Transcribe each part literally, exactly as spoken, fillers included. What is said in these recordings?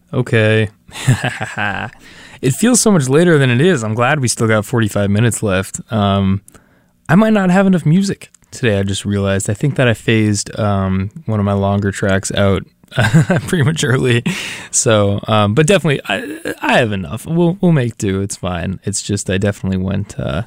Okay. It feels so much later than it is. I'm glad we still got forty-five minutes left. Um, I might not have enough music today, I just realized. I think that I phased um, one of my longer tracks out prematurely. So, um, but definitely, I, I have enough. We'll we'll make do. It's fine. It's just I definitely went uh,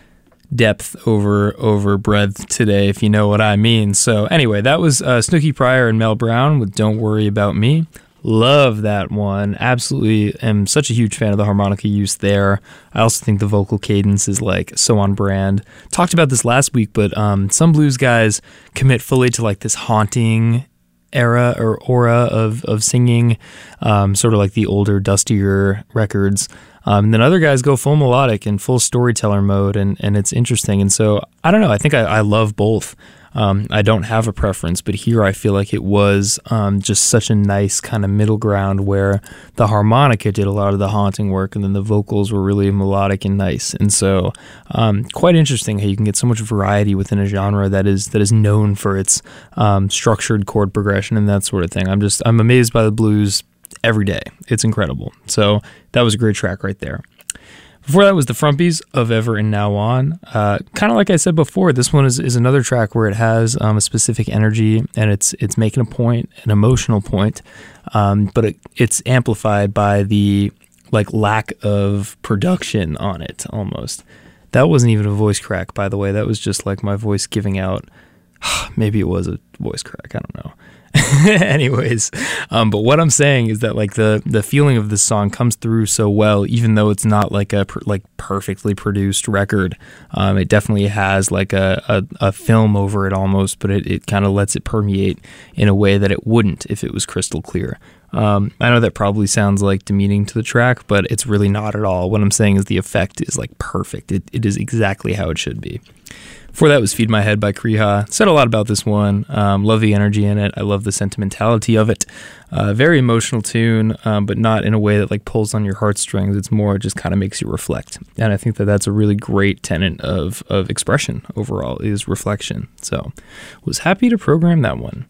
depth over over breadth today, if you know what I mean. So anyway, that was uh, Snooky Pryor and Mel Brown with "Don't Worry About Me." Love that one. Absolutely am such a huge fan of the harmonica use there. I also think the vocal cadence is like so on brand. Talked about this last week, but um, some blues guys commit fully to like this haunting era or aura of, of singing, um, sort of like the older, dustier records. Um, and then other guys go full melodic and full storyteller mode, and, and it's interesting. And so, I don't know, I think I, I love both. Um, I don't have a preference, but here I feel like it was um, just such a nice kind of middle ground where the harmonica did a lot of the haunting work and then the vocals were really melodic and nice. And so um, quite interesting how you can get so much variety within a genre that is that is known for its um, structured chord progression and that sort of thing. I'm just, I'm amazed by the blues every day. It's incredible. So that was a great track right there. Before that was the Frumpies of Ever and Now On. Uh, kind of like I said before, this one is, is another track where it has um, a specific energy and it's it's making a point, an emotional point, um, but it, it's amplified by the like lack of production on it almost. That wasn't even a voice crack, by the way. That was just like my voice giving out. Maybe it was a voice crack. I don't know. Anyways, um, but what I'm saying is that like the the feeling of this song comes through so well, even though it's not like a per, like perfectly produced record. Um, it definitely has like a, a, a film over it almost, but it, it kind of lets it permeate in a way that it wouldn't if it was crystal clear. Um, I know that probably sounds like demeaning to the track, but it's really not at all. What I'm saying is the effect is like perfect. It it is exactly how it should be. Before that was Feed My Head by Kriha. Said a lot about this one. Um, love the energy in it. I love the sentimentality of it. Uh, very emotional tune, um, but not in a way that like pulls on your heartstrings. It's more, it just kind of makes you reflect. And I think that that's a really great tenet of, of expression overall, is reflection. So was happy to program that one.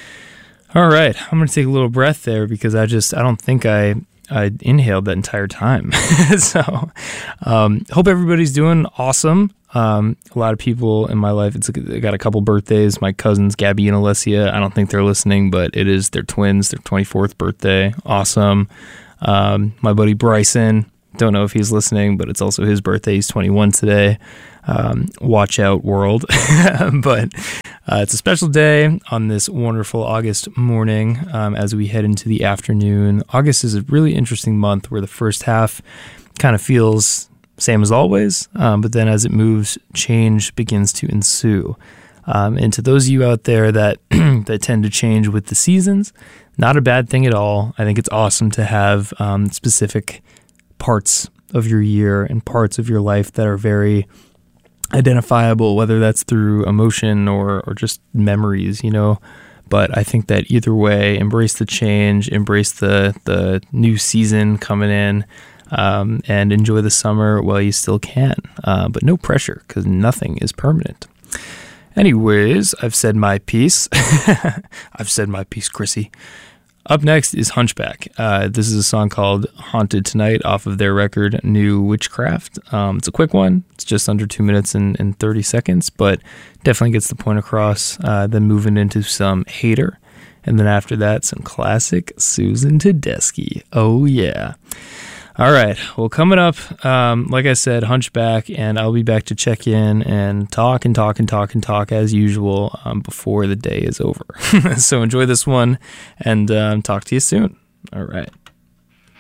All right. I'm going to take a little breath there because I just, I don't think I... I inhaled that entire time. So um, hope everybody's doing awesome. Um, a lot of people in my life, it's I got a couple birthdays. My cousins, Gabby and Alessia, I don't think they're listening, but it is their twins, their twenty-fourth birthday. Awesome. Um, my buddy Bryson, don't know if he's listening, but it's also his birthday. He's twenty-one today. Um, watch out, world. But uh, it's a special day on this wonderful August morning um, as we head into the afternoon. August is a really interesting month where the first half kind of feels same as always, um, but then as it moves, change begins to ensue. Um, and to those of you out there that that tend to change with the seasons, not a bad thing at all. I think it's awesome to have um, specific parts of your year and parts of your life that are very identifiable, whether that's through emotion or, or just memories, you know. But I think that either way, embrace the change, embrace the, the new season coming in, um, and enjoy the summer while you still can. Uh, but no pressure, because nothing is permanent. Anyways, I've said my piece. I've said my piece, Chrissy. Up next is Hunchback. Uh, this is a song called Haunted Tonight off of their record New Witchcraft. Um, it's a quick one. It's just under two minutes and, and thirty seconds, but definitely gets the point across. Uh, then moving into some Hater. And then after that, some classic Susan Tedeschi. Oh, yeah. All right. Well, coming up, um, like I said, Hunchback, and I'll be back to check in and talk and talk and talk and talk as usual um, before the day is over. So enjoy this one and um, talk to you soon. All right.